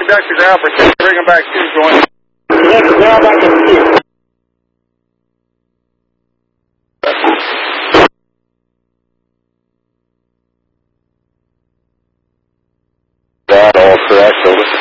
conductor's out, but you bring them back to join. Now back in the queue. That all correct, over.